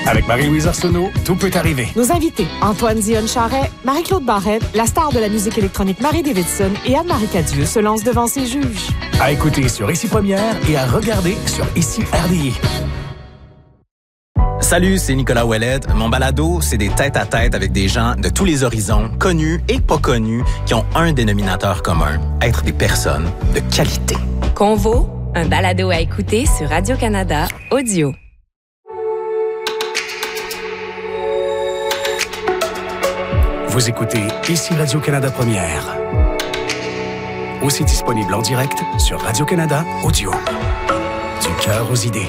Avec Marie-Louise Arsenault, tout peut arriver. Nos invités, Antoine Dionne-Charret, Marie-Claude Barrette, la star de la musique électronique Marie Davidson et Anne-Marie Cadieux se lancent devant ses juges. À écouter sur Ici Première et à regarder sur Ici RDI. Salut, c'est Nicolas Ouellette. Mon balado, c'est des tête-à-tête avec des gens de tous les horizons, connus et pas connus, qui ont un dénominateur commun, être des personnes de qualité. Convo, un balado à écouter sur Radio-Canada Audio. Vous écoutez Ici Radio-Canada Première. Aussi disponible en direct sur Radio-Canada Audio. Du cœur aux idées.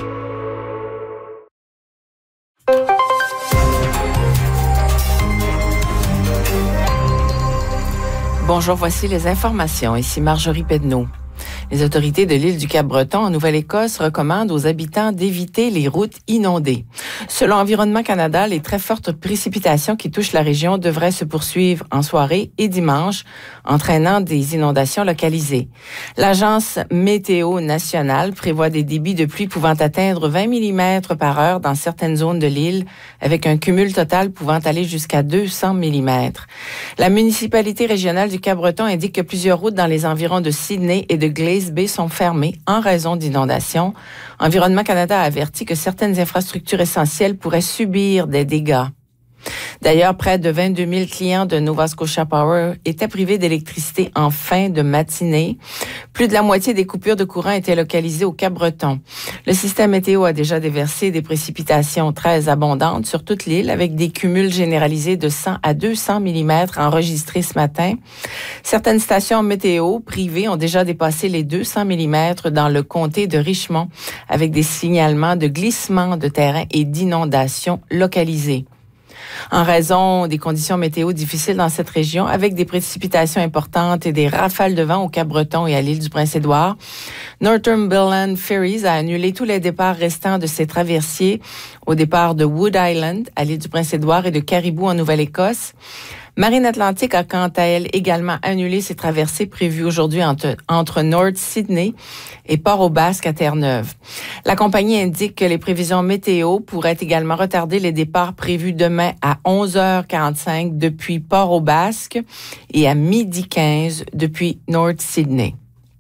Bonjour, voici les informations. Ici Marjorie Pedneau. Les autorités de l'île du Cap-Breton en Nouvelle-Écosse recommandent aux habitants d'éviter les routes inondées. Selon Environnement Canada, les très fortes précipitations qui touchent la région devraient se poursuivre en soirée et dimanche, entraînant des inondations localisées. L'Agence météo nationale prévoit des débits de pluie pouvant atteindre 20 mm par heure dans certaines zones de l'île, avec un cumul total pouvant aller jusqu'à 200 mm. La municipalité régionale du Cap-Breton indique que plusieurs routes dans les environs de Sydney et de Glace Bay sont fermées en raison d'inondations. Environnement Canada a averti que certaines infrastructures essentielles pourraient subir des dégâts. D'ailleurs, près de 22 000 clients de Nova Scotia Power étaient privés d'électricité en fin de matinée. Plus de la moitié des coupures de courant étaient localisées au Cap-Breton. Le système météo a déjà déversé des précipitations très abondantes sur toute l'île, avec des cumuls généralisés de 100 à 200 mm enregistrés ce matin. Certaines stations météo privées ont déjà dépassé les 200 mm dans le comté de Richmond, avec des signalements de glissement de terrain et d'inondations localisées. En raison des conditions météo difficiles dans cette région, avec des précipitations importantes et des rafales de vent au Cap-Breton et à l'île du Prince-Édouard, Northumberland Ferries a annulé tous les départs restants de ses traversiers au départ de Wood Island, à l'île du Prince-Édouard, et de Caribou en Nouvelle-Écosse. Marine Atlantique a quant à elle également annulé ses traversées prévues aujourd'hui entre North Sydney et Port-au-Basque à Terre-Neuve. La compagnie indique que les prévisions météo pourraient également retarder les départs prévus demain à 11h45 depuis Port-au-Basque et à 12h15 depuis North Sydney.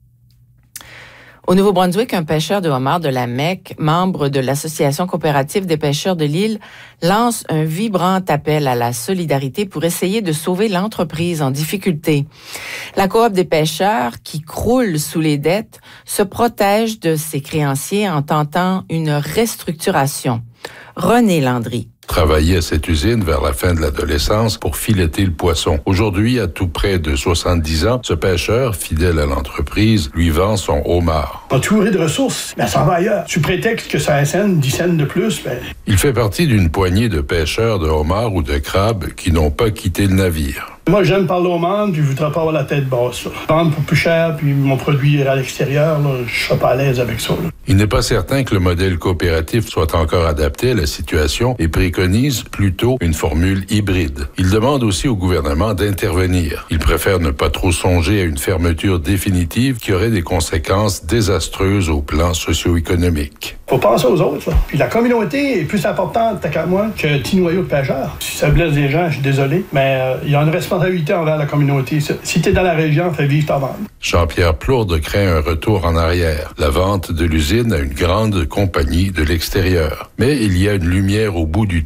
Au Nouveau-Brunswick, un pêcheur de homards de la Mecque, membre de l'Association coopérative des pêcheurs de l'île, lance un vibrant appel à la solidarité pour essayer de sauver l'entreprise en difficulté. La coop des pêcheurs, qui croule sous les dettes, se protège de ses créanciers en tentant une restructuration. René Landry. Travaillé à cette usine vers la fin de l'adolescence pour fileter le poisson. Aujourd'hui, à tout près de 70 ans, ce pêcheur, fidèle à l'entreprise, lui vend son homard. Entouré de ressources, mais ça va ailleurs. Sous prétexte que ça a 10 cents de plus, Il fait partie d'une poignée de pêcheurs de homards ou de crabes qui n'ont pas quitté le navire. Moi, j'aime parler au monde, puis je voudrais pas avoir la tête basse. Vendre pour plus cher, puis mon produit est à l'extérieur, je serais pas à l'aise avec ça. Il n'est pas certain que le modèle coopératif soit encore adapté à la situation et préconise plutôt une formule hybride. Il demande aussi au gouvernement d'intervenir. Il préfère ne pas trop songer à une fermeture définitive qui aurait des conséquences désastreuses au plan socio-économique. Faut penser aux autres, là. Puis la communauté est plus importante, qu'à moi, qu'un petit noyau de pêcheurs. Si ça blesse des gens, je suis désolé, mais il y a une responsabilité envers la communauté. Si tu es dans la région, fais vivre ta vente. Jean-Pierre Plourde craint un retour en arrière, la vente de l'usine à une grande compagnie de l'extérieur. Mais il y a une lumière au bout du